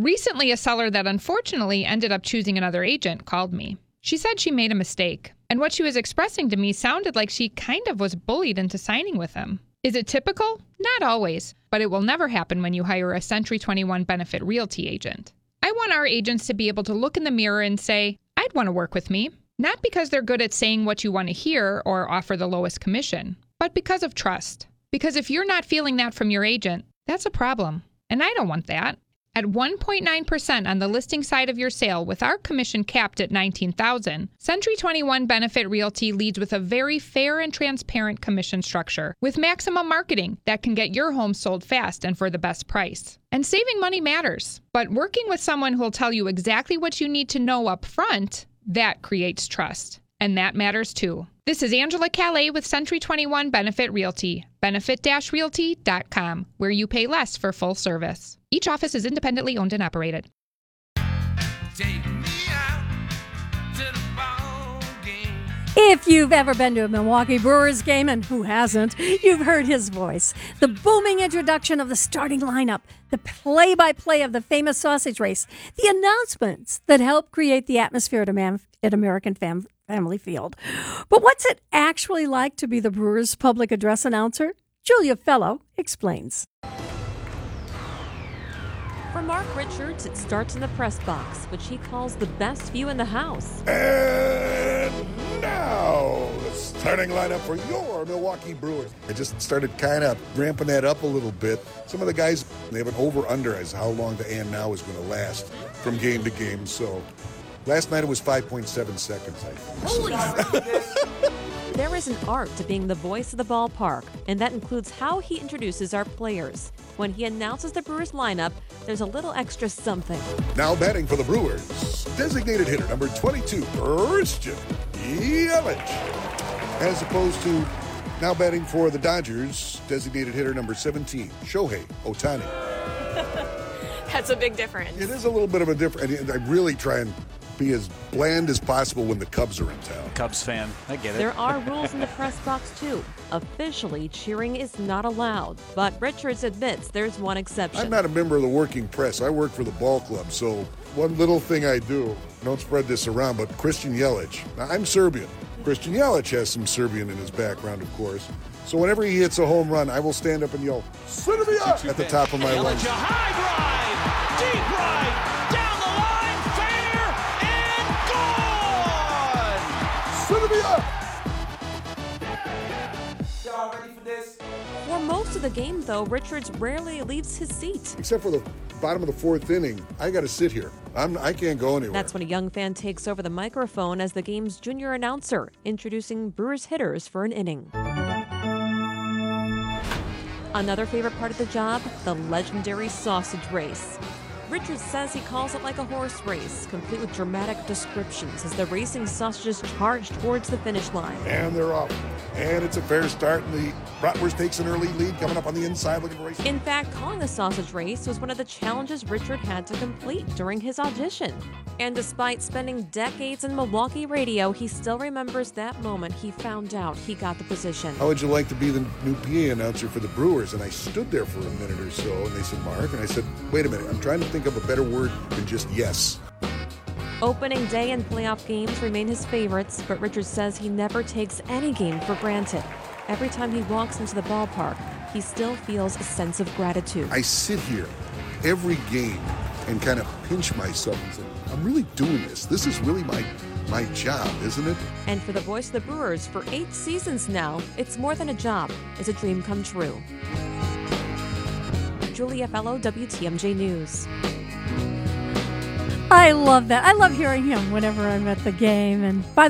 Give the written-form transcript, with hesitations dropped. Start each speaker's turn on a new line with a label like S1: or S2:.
S1: Recently, a seller that unfortunately ended up choosing another agent called me. She said she made a mistake, and what she was expressing to me sounded like she kind of was bullied into signing with him. Is it typical? Not always, but it will never happen when you hire a Century 21 Benefit Realty agent. I want our agents to be able to look in the mirror and say, I'd want to work with me. Not because they're good at saying what you want to hear or offer the lowest commission, but because of trust. Because if you're not feeling that from your agent, that's a problem. And I don't want that. At 1.9% on the listing side of your sale with our commission capped at $19,000, Century 21 Benefit Realty leads with a very fair and transparent commission structure with maximum marketing that can get your home sold fast and for the best price. And saving money matters, but working with someone who will tell you exactly what you need to know up front, that creates trust. And that matters too. This is Angela Calais with Century 21 Benefit Realty, benefit-realty.com, where you pay less for full service. Each office is independently owned and operated.
S2: Take me out to the ball game.
S3: If you've ever been to a Milwaukee Brewers game, and who hasn't, you've heard his voice. The booming introduction of the starting lineup, the play-by-play of the famous sausage race, the announcements that help create the atmosphere at American Family Field. But what's it actually like to be the Brewers' public address announcer? Julia Fellow explains.
S4: For Mark Richards, it starts in the press box, which he calls the best view in the house.
S5: And now, the starting lineup for your Milwaukee Brewers. I just started kind of ramping that up a little bit. Some of the guys, they have an over-under as how long the and now is going to last from game to game. So last night it was 5.7 seconds, I think.
S4: There is an art to being the voice of the ballpark, and that includes how he introduces our players. When he announces the Brewers lineup, there's a little extra something.
S5: Now batting for the Brewers, designated hitter number 22, Christian Yelich. As opposed to now batting for the Dodgers, designated hitter number 17, Shohei Ohtani.
S6: That's a big difference.
S5: It is a little bit of a difference. And I really try and be as bland as possible when the Cubs are in town.
S7: Cubs fan, I get it.
S4: There are rules in the press box, too. Officially, cheering is not allowed, but Richards admits there's one exception.
S5: I'm not a member of the working press. I work for the ball club, so one little thing I do, don't spread this around, but Christian Yelich. Now, I'm Serbian. Christian Yelich has some Serbian in his background, of course. So whenever he hits a home run, I will stand up and yell, Serbia! At the top of my lungs.
S2: Yelich, a high drive, deep right, down the line, fair and gone!
S5: Serbia!
S2: Y'all ready for this?
S4: For most of the game, though, Richards rarely leaves his seat.
S5: Except for the bottom of the fourth inning, I got to sit here. I can't go anywhere.
S4: That's when a young fan takes over the microphone as the game's junior announcer, introducing Brewers hitters for an inning. Another favorite part of the job, the legendary sausage race. Richards says he calls it like a horse race, complete with dramatic descriptions as the racing sausages charge towards the finish line.
S5: And they're off. And it's a fair start, and the Bratwurst takes an early lead coming up on the inside looking for racing.
S4: In fact, calling the sausage race was one of the challenges Richard had to complete during his audition. And despite spending decades in Milwaukee radio, he still remembers that moment he found out he got the position.
S5: How would you like to be the new PA announcer for the Brewers? And I stood there for a minute or so, and they said, Mark, and I said, wait a minute, I'm trying to think of a better word than just yes.
S4: Opening day and playoff games remain his favorites, but Richards says he never takes any game for granted. Every time he walks into the ballpark, he still feels a sense of gratitude.
S5: I sit here every game and kind of pinch myself and say, I'm really doing this. This is really my job, isn't it?
S4: And for the voice of the Brewers for 8 seasons now, it's more than a job. It's a dream come true. Julia Fellow, WTMJ News.
S3: I love that. I love hearing him whenever I'm at the game. And by the